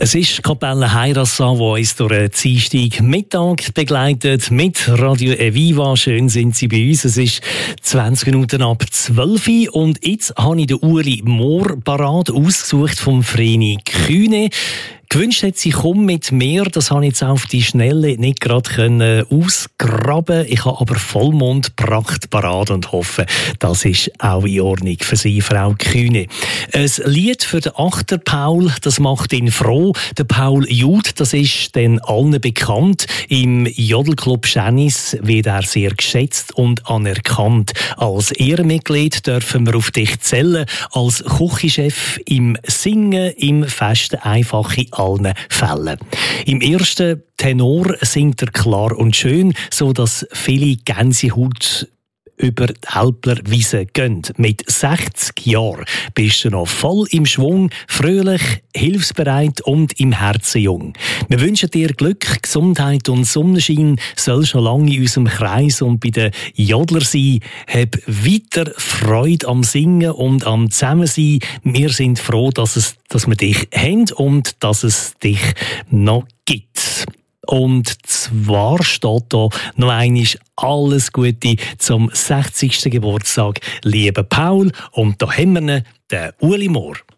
Es ist Kapelle Heirasan, die uns durch den Dienstagmittag begleitet mit Radio Eviva. Schön sind Sie bei uns. Es ist 20 Minuten ab 12 Uhr und jetzt habe ich den Uli Mohr parat, ausgesucht vom Vreni Kühne. Gewünscht hat sie, komm mit mir. Das habe ich jetzt auf die Schnelle nicht gerade ausgraben. Ich habe aber Vollmondpracht parat und hoffe, das ist auch in Ordnung für Sie, Frau Kühne. Ein Lied für den Achter Paul, das macht ihn froh. Der Paul Jude, das ist den allen bekannt. Im Jodelclub Schennis wird er sehr geschätzt und anerkannt. Als Ehrenmitglied dürfen wir auf dich zählen. Als Küchenchef im Singen, im festen, einfachen allen Fällen. Im ersten Tenor singt er klar und schön, so dass viele Gänsehaut über die Älplerwiese gehen. Mit 60 Jahren bist du noch voll im Schwung, fröhlich, hilfsbereit und im Herzen jung. Wir wünschen dir Glück, Gesundheit und Sonnenschein, sollst noch lange in unserem Kreis und bei den Jodler sein. Hab weiter Freude am Singen und am Zusammensein. Wir sind froh, dass wir dich haben und dass es dich noch gibt. Und zwar steht da noch einmal alles Gute zum 60. Geburtstag, lieber Paul. Und da haben wir ihn, den Uli Mohr.